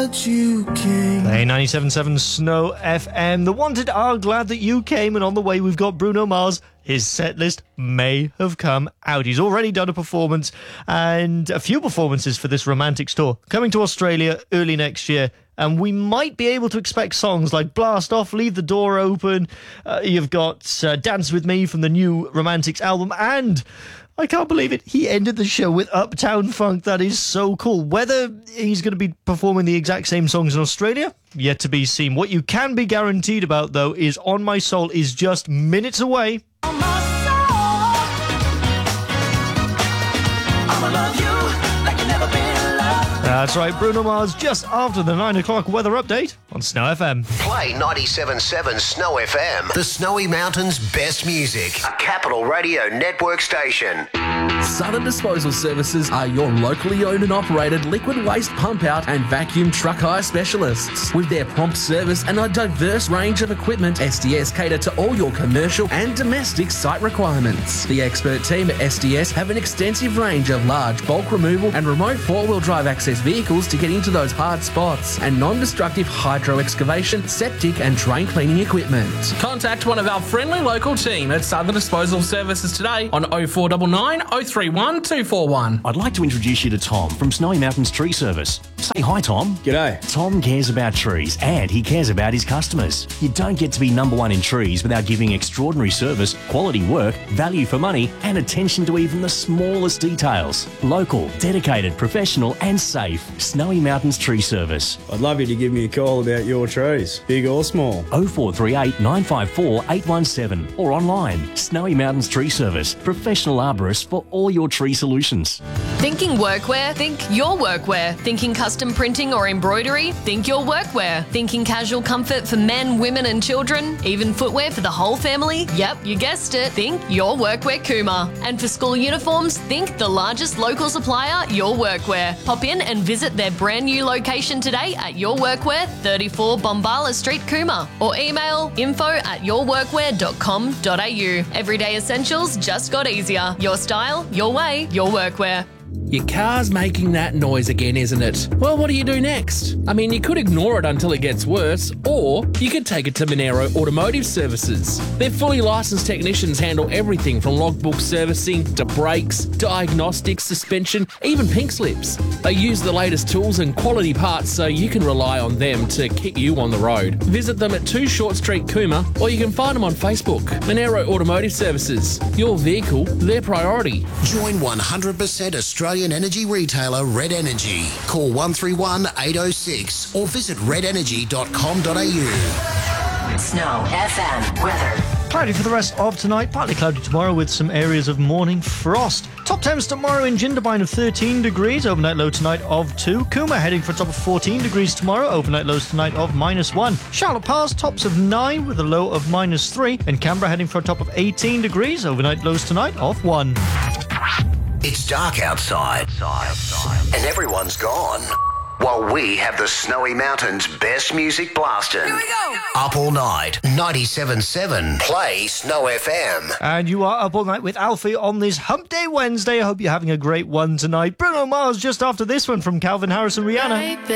that you came. Hey, 97.7 Snow FM. The Wanted are glad that you came, and on the way we've got Bruno Mars. His set list may have come out. He's already done a performance and a few performances for this Romantics tour, coming to Australia early next year. And we might be able to expect songs like Blast Off, Leave the Door Open. You've got Dance With Me from the new Romantics album. And I can't believe it, he ended the show with Uptown Funk. That is so cool. Whether he's going to be performing the exact same songs in Australia, yet to be seen. What you can be guaranteed about, though, is On My Soul is just minutes away. On my soul, I'ma love you like you never been loved. That's right, Bruno Mars just after the 9 o'clock weather update on Snow FM. Play 97.7 Snow FM, the Snowy Mountains' best music. A Capital Radio Network station. Southern Disposal Services are your locally owned and operated liquid waste pump out and vacuum truck hire specialists. With their prompt service and a diverse range of equipment, SDS cater to all your commercial and domestic site requirements. The expert team at SDS have an extensive range of large bulk removal and remote four-wheel drive access vehicles to get into those hard spots, and non-destructive hydro excavation, septic and drain cleaning equipment. Contact one of our friendly local team at Southern Disposal Services today on 0499 031 241. I'd like to introduce you to Tom from Snowy Mountains Tree Service. Say hi, Tom. G'day. Tom cares about trees and he cares about his customers. You don't get to be number one in trees without giving extraordinary service, quality work, value for money and attention to even the smallest details. Local, dedicated, professional and safe. Snowy Mountains Tree Service. I'd love you to give me a call about your trees, big or small. 0438 954 817 or online. Snowy Mountains Tree Service. Professional arborists for all your tree solutions. Thinking workwear? Think your workwear. Thinking custom printing or embroidery? Think your workwear. Thinking casual comfort for men, women and children? Even footwear for the whole family? Yep, you guessed it. Think your workwear Cooma. And for school uniforms, think the largest local supplier, Your Workwear. Pop in and visit their brand new location today at Your Workwear, 34 Bombala Street, Cooma. Or email info@yourworkwear.com.au. Everyday essentials just got easier. Your style, your way, Your Workwear. Your car's making that noise again, isn't it? Well, what do you do next? I mean, you could ignore it until it gets worse, or you could take it to Monero Automotive Services. Their fully licensed technicians handle everything from logbook servicing to brakes, diagnostics, suspension, even pink slips. They use the latest tools and quality parts so you can rely on them to keep you on the road. Visit them at 2 Short Street, Cooma, or you can find them on Facebook. Monero Automotive Services. Your vehicle, their priority. Join 100% Australian energy retailer Red Energy. Call 131 806 or visit redenergy.com.au. Snow FM weather. Cloudy for the rest of tonight, partly cloudy tomorrow with some areas of morning frost. Top temps tomorrow in Jindabyne of 13 degrees, overnight low tonight of 2. Cooma heading for a top of 14 degrees tomorrow, overnight lows tonight of -1. Charlotte Pass tops of 9 with a low of -3. And Canberra heading for a top of 18 degrees, overnight lows tonight of 1. It's dark outside and everyone's gone. While we have the Snowy Mountains' best music blasting. Here we go. Up all night, 97.7. Play Snow FM. And you are up all night with Alfie on this Hump Day Wednesday. I hope you're having a great one tonight. Bruno Mars just after this one from Calvin Harris and Rihanna.